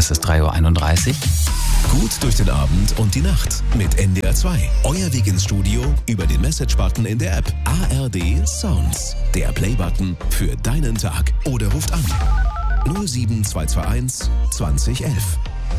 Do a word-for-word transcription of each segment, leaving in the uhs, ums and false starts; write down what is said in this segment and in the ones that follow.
Es ist drei Uhr einunddreißig. Gut durch den Abend und die Nacht mit N D R zwei. Euer Weg ins Studio über den Message-Button in der App. A R D Sounds. Der Play-Button für deinen Tag. Oder ruft an null sieben zwei zwei eins zwanzig elf.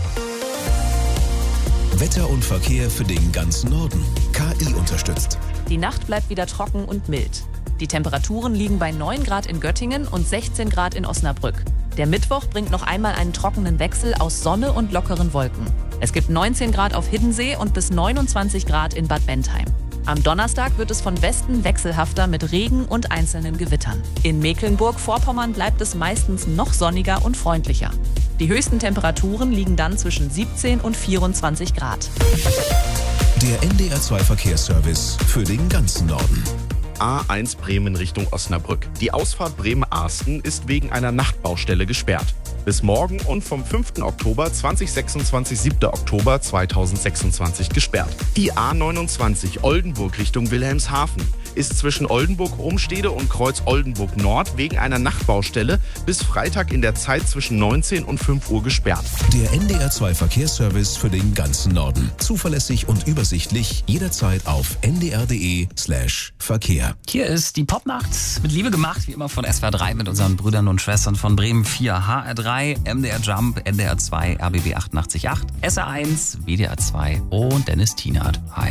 Wetter und Verkehr für den ganzen Norden. K I unterstützt. Die Nacht bleibt wieder trocken und mild. Die Temperaturen liegen bei neun Grad in Göttingen und sechzehn Grad in Osnabrück. Der Mittwoch bringt noch einmal einen trockenen Wechsel aus Sonne und lockeren Wolken. Es gibt neunzehn Grad auf Hiddensee und bis neunundzwanzig Grad in Bad Bentheim. Am Donnerstag wird es von Westen wechselhafter mit Regen und einzelnen Gewittern. In Mecklenburg-Vorpommern bleibt es meistens noch sonniger und freundlicher. Die höchsten Temperaturen liegen dann zwischen siebzehn und vierundzwanzig Grad. Der N D R zwei Verkehrsservice für den ganzen Norden. A eins Bremen Richtung Osnabrück. Die Ausfahrt Bremen-Arsten ist wegen einer Nachtbaustelle gesperrt. Bis morgen und vom fünften Oktober zweitausendsechsundzwanzig, siebten Oktober zweitausendsechsundzwanzig gesperrt. Die A neunundzwanzig Oldenburg Richtung Wilhelmshaven ist zwischen Oldenburg-Homstede und Kreuz Oldenburg Nord wegen einer Nachtbaustelle bis Freitag in der Zeit zwischen neunzehn und fünf Uhr gesperrt. Der N D R zwei Verkehrsservice für den ganzen Norden. Zuverlässig und übersichtlich jederzeit auf n d r punkt d e slash Verkehr. Hier ist die Popnacht mit Liebe gemacht, wie immer von S W R drei mit unseren Brüdern und Schwestern von Bremen vier, H R drei, M D R Jump, N D R zwei, R B B achtundachtzig Komma acht, S R eins, W D R zwei und Dennis Tienert. Hi.